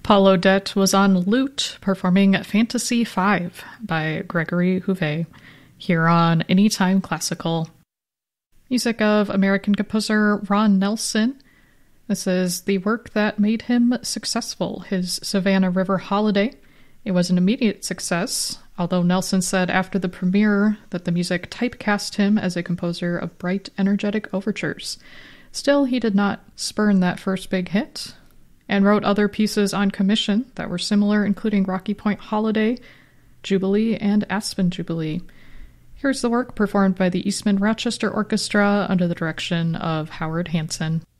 Paul Odette was on lute performing Fantasy 5 by Gregory Houvet here on Anytime Classical. Music of American composer Ron Nelson. This is the work that made him successful, his Savannah River Holiday. It was an immediate success, although Nelson said after the premiere that the music typecast him as a composer of bright, energetic overtures. Still, he did not spurn that first big hit, and wrote other pieces on commission that were similar, including Rocky Point Holiday, Jubilee, and Aspen Jubilee. Here's the work performed by the Eastman Rochester Orchestra under the direction of Howard Hanson.